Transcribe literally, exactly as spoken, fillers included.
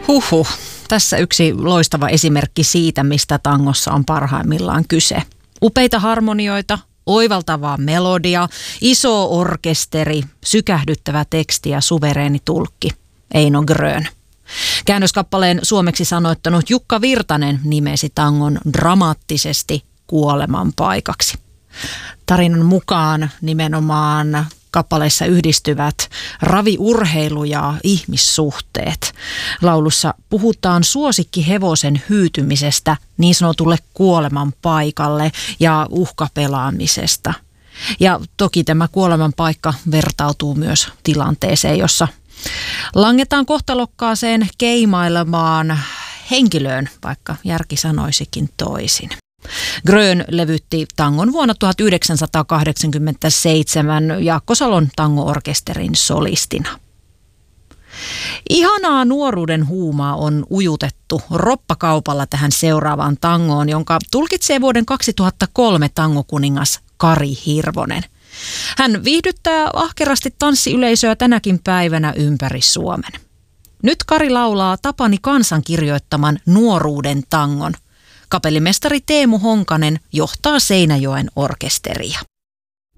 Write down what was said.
Huhhuh. Tässä yksi loistava esimerkki siitä, mistä tangossa on parhaimmillaan kyse. Upeita harmonioita, oivaltavaa melodia, iso orkesteri, sykähdyttävä teksti ja suvereeni tulkki. Eino Grön. Käännöskappaleen suomeksi sanoittanut Jukka Virtanen nimesi tangon dramaattisesti kuoleman paikaksi. Tarinan mukaan nimenomaan kappaleissa yhdistyvät raviurheilu ja ihmissuhteet. Laulussa puhutaan suosikkihevosen hyytymisestä niin sanotulle kuoleman paikalle ja uhkapelaamisesta. Ja toki tämä kuoleman paikka vertautuu myös tilanteeseen, jossa langetaan kohtalokkaaseen keimailemaan henkilöön, vaikka järki sanoisikin toisin. Grön levytti tangon vuonna tuhatyhdeksänsataakahdeksankymmentäseitsemän Jaakko Salon tango-orkesterin solistina. Ihanaa nuoruuden huumaa on ujutettu roppakaupalla tähän seuraavaan tangoon, jonka tulkitsee vuoden kaksituhattakolme tangokuningas Kari Hirvonen. Hän viihdyttää ahkerasti tanssiyleisöä tänäkin päivänä ympäri Suomen. Nyt Kari laulaa Tapani Kansan kirjoittaman nuoruuden tangon. Kapellimestari Teemu Honkanen johtaa Seinäjoen orkesteria.